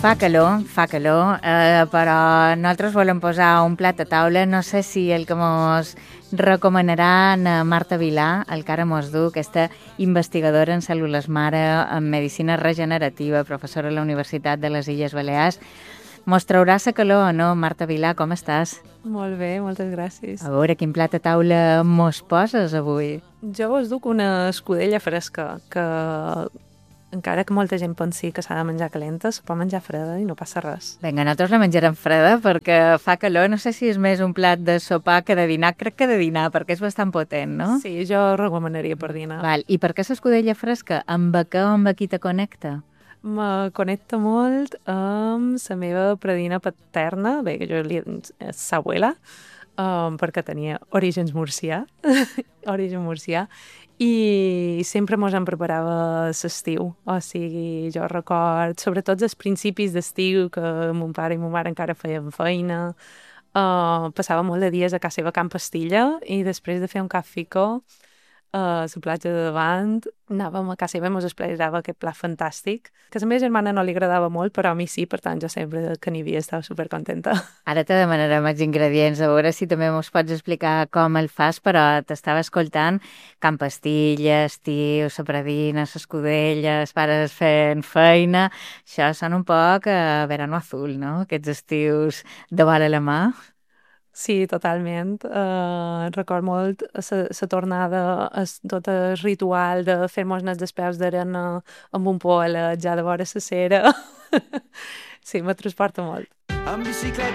Fa calor, però nosaltres volem posar un plat a taula. No sé si el que mos recomanaran a Marta Vilà, el que ara mos du, aquesta investigadora en cèl·lules mare, en medicina regenerativa, professora a la Universitat de les Illes Balears. Mos traurà la calor o no, Marta Vilà? Com estàs? Molt bé, moltes gràcies. A veure, quin plat a taula mos poses avui? Jo vos duc una escudella fresca, que encara que molta gent pensi que s'ha de menjar calenta, se pot menjar freda i no passa res. Vinga, nosaltres la menjarem freda perquè fa calor. No sé si és més un plat de sopar que de dinar. Crec que de dinar, perquè és bastant potent, no? Sí, jo recomanaria per dinar. Val. I per què l'escudella fresca? Amb què o amb qui te connecta? Me connecta molt amb la meva predina paterna, bé, que jo li és sa abuela, perquè tenia orígens murcià, origen murcià, i sempre mos en preparava l'estiu. O sigui, jo record, sobretot els principis d'estiu, que mon pare i mon mare encara feien feina, passava molt de dies a casa seva a Can Pastilla i després de fer un cafè a la platja de davant, anàvem a casa seva i mos explorava aquest plat fantàstic, que a la meva germana no li agradava molt, però a mi sí, per tant jo sempre que n'hi havia estava supercontenta. Ara te demanarem els ingredients, a veure si també mos pots explicar com el fas, però t'estava escoltant Can Pastilla, estiu, la predina, l'escudella, els pares fent feina. Això sona un poc a verano azul, no? Aquests estius de vora la mà. Sí, totalment. Record molt la tornada, tot el ritual de fer-nos els peus d'arena amb un polet, ja de vora la cera. Sí, me transporta molt. En bicicleta